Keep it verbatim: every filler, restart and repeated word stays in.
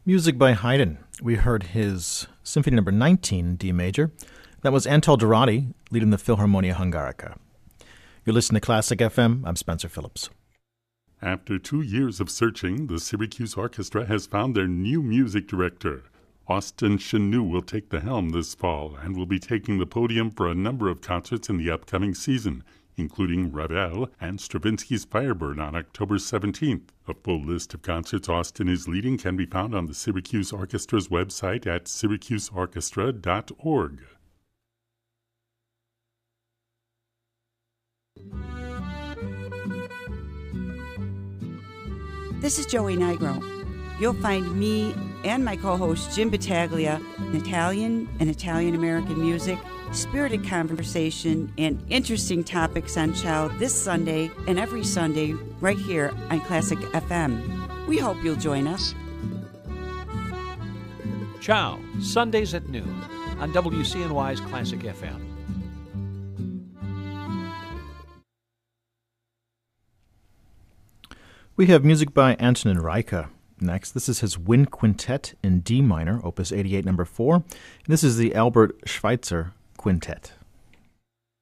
Music by Haydn. We heard his Symphony Number nineteen in D major. That was Antal Dorati leading the Philharmonia Hungarica. You're listening to Classic F M. I'm Spencer Phillips. After two years of searching, the Syracuse Orchestra has found their new music director. Austin Chanou will take the helm this fall and will be taking the podium for a number of concerts in the upcoming season, including Ravel and Stravinsky's Firebird on October seventeenth. A full list of concerts Austin is leading can be found on the Syracuse Orchestra's website at syracuse orchestra dot org. This is Joey Nigro. You'll find me and my co-host Jim Battaglia in Italian and Italian-American music, spirited conversation, and interesting topics on Ciao this Sunday and every Sunday right here on Classic F M. We hope you'll join us. Ciao, Sundays at noon on W C N Y's Classic F M. We have music by Antonin Reicha. Next, this is his Wind Quintet in D minor, opus eighty-eight, number four. And this is the Albert Schweitzer Quintet.